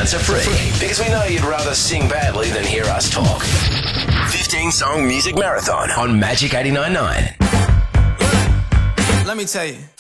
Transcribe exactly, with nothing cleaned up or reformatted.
answer free because we know you'd rather sing badly than hear us talk. fifteen song music marathon on Magic eighty-nine point nine. Let me tell you.